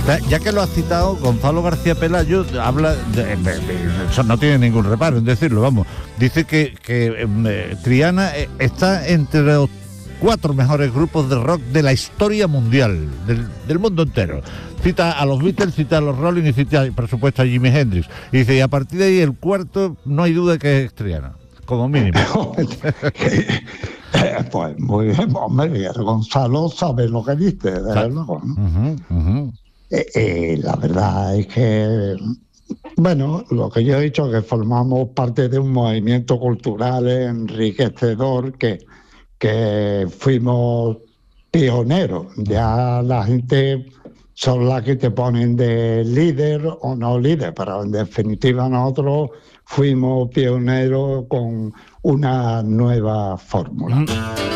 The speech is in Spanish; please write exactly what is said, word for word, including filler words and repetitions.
Ya que lo has citado, Gonzalo García Pelayo habla, de, de, de, eso no tiene ningún reparo en decirlo, vamos, dice que, que eh, Triana está entre los cuatro mejores grupos de rock de la historia mundial, del, del mundo entero. Cita a los Beatles, cita a los Rolling y cita, por supuesto, a Jimi Hendrix. Y dice, y a partir de ahí el cuarto, no hay duda que es Triana, como mínimo. Pues muy bien, hombre, Gonzalo sabe lo que dice, desde luego, ¿no? Uh-huh, uh-huh. Eh, eh, la verdad es que, bueno, lo que yo he dicho, que formamos parte de un movimiento cultural enriquecedor, que, que fuimos pioneros. Ya la gente son las que te ponen de líder o no líder, pero en definitiva nosotros fuimos pioneros con una nueva fórmula.